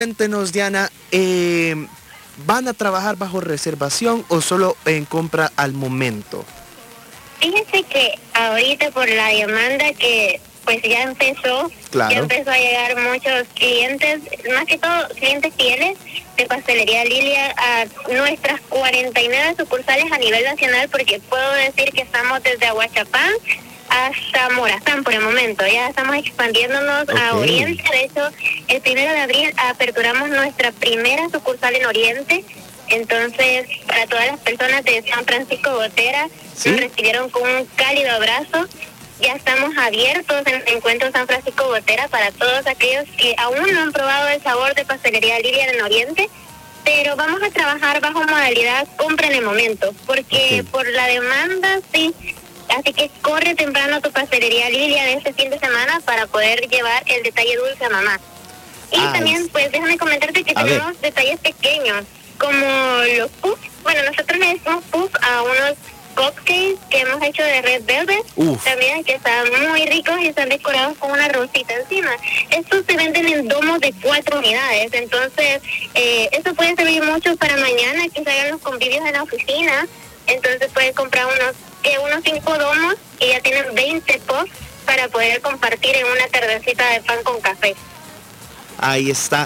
Cuéntenos, Diana, ¿van a trabajar bajo reservación o solo en compra al momento? Fíjense que ahorita por la demanda que pues ya empezó, Claro. ya empezó a llegar muchos clientes, más que todo clientes fieles de Pastelería Lilia a nuestras 49 sucursales a nivel nacional, porque puedo decir que estamos desde Aguachapán hasta Morazán por el momento. Ya estamos expandiéndonos a Oriente. De hecho, el 1 de abril aperturamos nuestra primera sucursal en Oriente. Entonces, para todas las personas de San Francisco Gotera, ¿sí?, nos recibieron con un cálido abrazo. Ya estamos abiertos en el Encuentro San Francisco Gotera para todos aquellos que aún no han probado el sabor de Pastelería Lilia en Oriente, pero vamos a trabajar bajo modalidad compra en el momento, porque por la demanda, sí. Así que corre temprano a tu Pastelería Lilia de este fin de semana para poder llevar el detalle dulce a mamá. Y también, pues, déjame comentarte que tenemos detalles pequeños, como los puffs. Bueno, nosotros le decimos puff a unos cupcakes que hemos hecho de Red Velvet. También, que están muy ricos y están decorados con una rosita encima. Estos se venden en domos de 4 unidades. Entonces, esto puede servir mucho para mañana, que se hagan los convivios en la oficina. Entonces pueden comprar unos 5 domos y ya tienen 20 puffs para poder compartir en una tardecita de pan con café. Ahí está.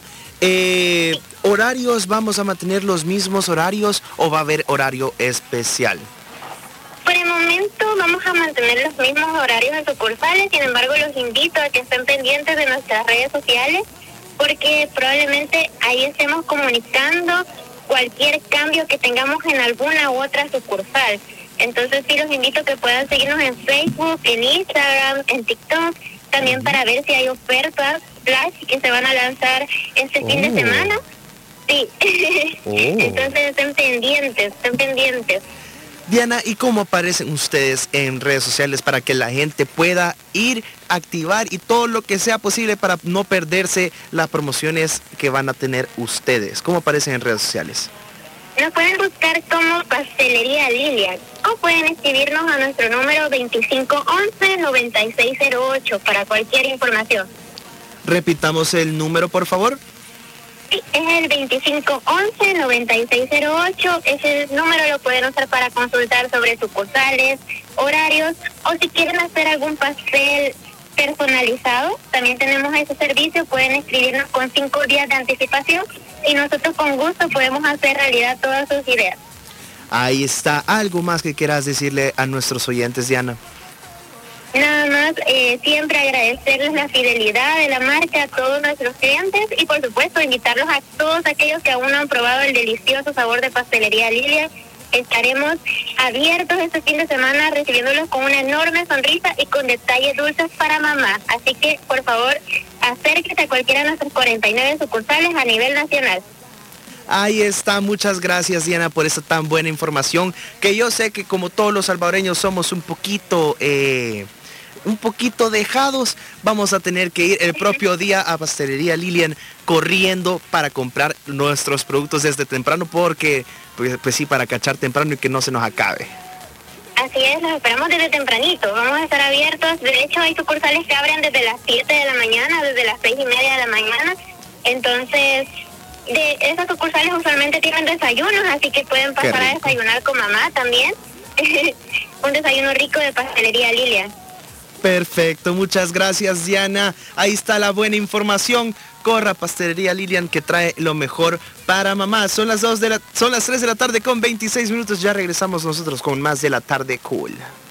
¿Horarios, vamos a mantener los mismos horarios o va a haber horario especial? Por el momento vamos a mantener los mismos horarios en sucursales, sin embargo los invito a que estén pendientes de nuestras redes sociales, porque probablemente ahí estemos comunicando cualquier cambio que tengamos en alguna u otra sucursal. Entonces sí los invito a que puedan seguirnos en Facebook, en Instagram, en TikTok, también para ver si hay ofertas flash que se van a lanzar este fin de semana. Sí. Entonces estén pendientes. Diana, ¿y cómo aparecen ustedes en redes sociales para que la gente pueda ir, activar y todo lo que sea posible para no perderse las promociones que van a tener ustedes? ¿Cómo aparecen en redes sociales? Nos pueden buscar como Pastelería Lilia o pueden escribirnos a nuestro número 2511-9608 para cualquier información. Repitamos el número, por favor. Sí, es el 2511-9608. Ese número lo pueden usar para consultar sobre sucursales, horarios, o si quieren hacer algún pastel personalizado, también tenemos ese servicio. Pueden escribirnos con 5 días de anticipación y nosotros con gusto podemos hacer realidad todas sus ideas. Ahí está. ¿Algo más que quieras decirle a nuestros oyentes, Diana? Nada más, siempre agradecerles la fidelidad de la marca a todos nuestros clientes y por supuesto invitarlos a todos aquellos que aún no han probado el delicioso sabor de Pastelería Lilia. Estaremos abiertos este fin de semana recibiéndolos con una enorme sonrisa y con detalles dulces para mamá. Así que, por favor, acérquese a cualquiera de nuestros 49 sucursales a nivel nacional. Ahí está, muchas gracias, Diana, por esta tan buena información, que yo sé que como todos los salvadoreños somos un poquito dejados, vamos a tener que ir el propio día a Pastelería Lilian corriendo para comprar nuestros productos desde temprano, porque pues sí, para cachar temprano y que no se nos acabe. Así es, los esperamos desde tempranito, vamos a estar abiertos. De hecho, hay sucursales que abren desde las 7 de la mañana, desde las 6:30 de la mañana. Entonces, de esas sucursales usualmente tienen desayunos, así que pueden pasar a desayunar con mamá también. Un desayuno rico de Pastelería Lilia. Perfecto, muchas gracias, Diana. Ahí está la buena información. Corra a Pastelería Lilian, que trae lo mejor para mamá. Son las 3 de la tarde con 26 minutos. Ya regresamos nosotros con más de La Tarde Cool.